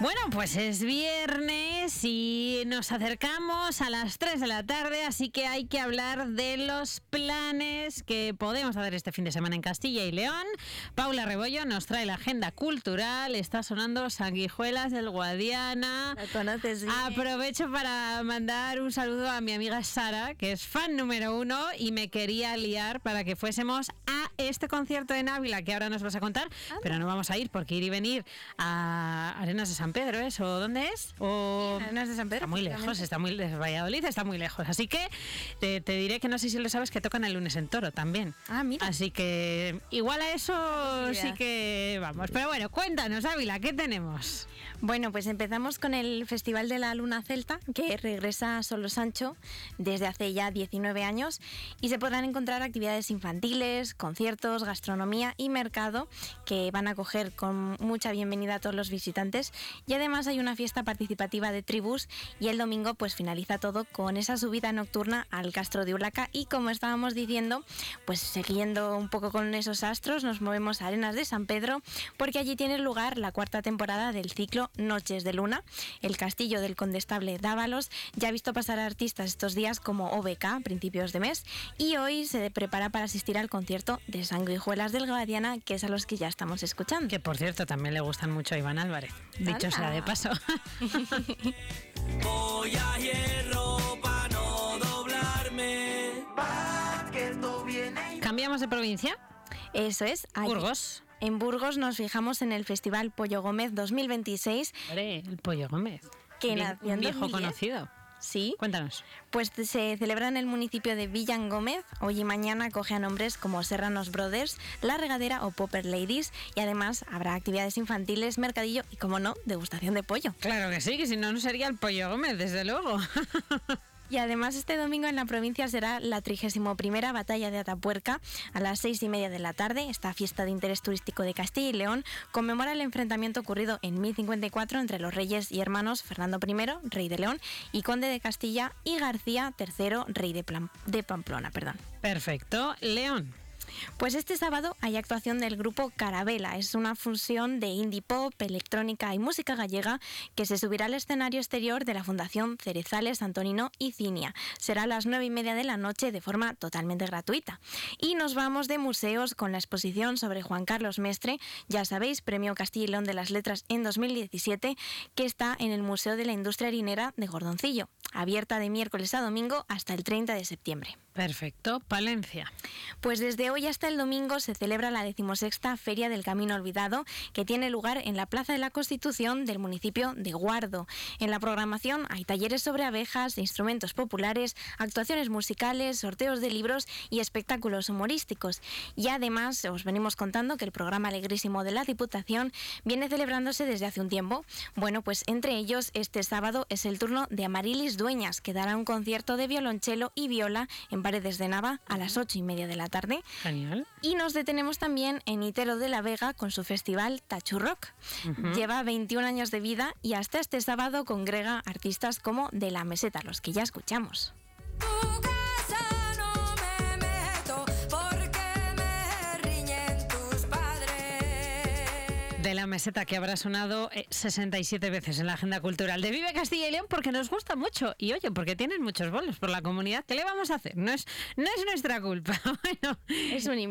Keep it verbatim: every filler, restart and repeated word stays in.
Bueno, pues es viernes y nos acercamos a las tres de la tarde, así que hay que hablar de los planes que podemos hacer este fin de semana en Castilla y León. Paula Rebollo nos trae la agenda cultural, está sonando Sanguijuelas del Guadiana. ¿La conoces bien? Aprovecho para mandar un saludo a mi amiga Sara, que es fan número uno y me quería liar para que fuésemos a este concierto en Ávila, que ahora nos vas a contar, ah, pero no vamos a ir porque ir y venir a Arenas de San Pedro es, o ¿dónde es? O sí, Arenas de San Pedro. Está muy lejos, está muy de Valladolid, está muy lejos. Así que te, te diré que no sé si lo sabes que tocan el lunes en Toro también. Ah, mira. Así que igual a eso sí que vamos. Pero bueno, cuéntanos, Ávila, ¿qué tenemos? Bueno, pues empezamos con el Festival de la Luna Celta, que regresa a Solo Sancho desde hace ya diecinueve años, y se podrán encontrar actividades infantiles, conciertos, gastronomía y mercado que van a acoger con mucha bienvenida a todos los visitantes. Y además hay una fiesta participativa de tribus y el domingo pues finaliza todo con esa subida nocturna al Castro de Urlaca. Y como estábamos diciendo, pues siguiendo un poco con esos astros, nos movemos a Arenas de San Pedro, porque allí tiene lugar la cuarta temporada del ciclo Noches de Luna. El castillo del condestable Dávalos ya ha visto pasar a artistas estos días como O B K a principios de mes, y hoy se prepara para asistir al concierto de Sanguijuelas del Guadiana, que es a los que ya estamos escuchando. Que por cierto también le gustan mucho a Iván Álvarez, dicho sea de paso. Voy a hierro para no doblarme. ¿Cambiamos de provincia? Eso es. Allí. Burgos. En Burgos nos fijamos en el Festival Pollo Gómez dos mil veintiséis. Hombre, el Pollo Gómez. Que nació en un viejo dos mil diez. Conocido. Sí. Cuéntanos. Pues se celebra en el municipio de Villangómez. Hoy y mañana acoge a nombres como Serranos Brothers, La Regadera o Popper Ladies. Y además habrá actividades infantiles, mercadillo y, como no, degustación de pollo. Claro que sí, que si no, no sería el Pollo Gómez, desde luego. Y además este domingo en la provincia será la trigésima primera Batalla de Atapuerca a las seis y media de la tarde. Esta fiesta de interés turístico de Castilla y León conmemora el enfrentamiento ocurrido en mil cincuenta y cuatro entre los reyes y hermanos Fernando primero, rey de León, y conde de Castilla, y García tercero, rey de, Plan- de Pamplona. Perdón. Perfecto. León. Pues este sábado hay actuación del grupo Carabela. Es una fusión de indie pop, electrónica y música gallega que se subirá al escenario exterior de la Fundación Cerezales, Antonino y Cinia. Será a las nueve y media de la noche de forma totalmente gratuita. Y nos vamos de museos con la exposición sobre Juan Carlos Mestre, ya sabéis, Premio Castilla y León de las Letras en dos mil diecisiete, que está en el Museo de la Industria Harinera de Gordoncillo, abierta de miércoles a domingo hasta el treinta de septiembre. Perfecto. Palencia. Pues desde hoy hasta el domingo se celebra la decimosexta Feria del Camino Olvidado, que tiene lugar en la Plaza de la Constitución del municipio de Guardo. En la programación hay talleres sobre abejas, instrumentos populares, actuaciones musicales, sorteos de libros y espectáculos humorísticos. Y además os venimos contando que el programa Alegrísimo de la Diputación viene celebrándose desde hace un tiempo. Bueno, pues entre ellos este sábado es el turno de Amarilis Dueñas, que dará un concierto de violonchelo y viola en Paredes de Nava a las ocho y media de la tarde. Genial. Y nos detenemos también en Itero de la Vega con su festival Tachu Rock. Uh-huh. Lleva veintiún años de vida y hasta este sábado congrega artistas como De la Meseta, los que ya escuchamos. De la Meseta, que habrá sonado eh, sesenta y siete veces en la agenda cultural de Vive Castilla y León, porque nos gusta mucho. Y oye, porque tienen muchos bolos por la comunidad. ¿Qué le vamos a hacer? No es, no es nuestra culpa. Bueno, es un himno.